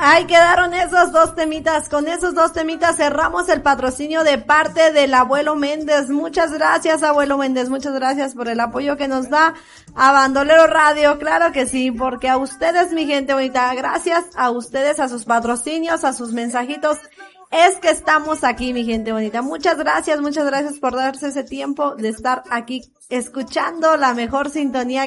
Ahí quedaron esos dos temitas. Con esos dos temitas cerramos el patrocinio de parte del abuelo Méndez. Muchas gracias, abuelo Méndez. Muchas gracias por el apoyo que nos da a Bandolero Radio. Claro que sí, porque a ustedes, mi gente bonita, gracias a ustedes, a sus patrocinios, a sus mensajitos, es que estamos aquí, mi gente bonita. Muchas gracias por darse ese tiempo de estar aquí escuchando la mejor sintonía